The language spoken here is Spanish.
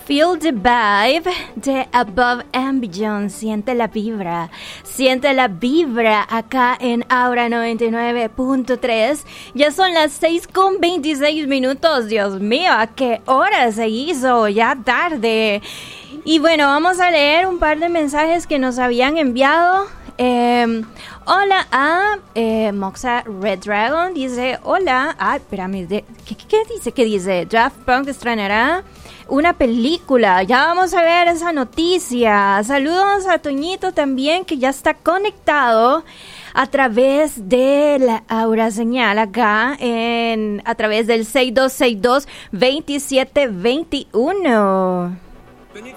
Feel the vibe de Above and Beyond. Siente la vibra acá en Aura 99.3. Ya son las 6:26. Dios mío, ¿a qué hora se hizo? Ya tarde. Y bueno, vamos a leer un par de mensajes que nos habían enviado. Hola a Moxa Red Dragon. Dice, hola. Espérame, ¿qué dice? ¿Qué dice? Daft Punk estrenará una película. Ya vamos a ver esa noticia. Saludos a Toñito también, que ya está conectado a través de la Aura Señal acá a través del 6262-2721.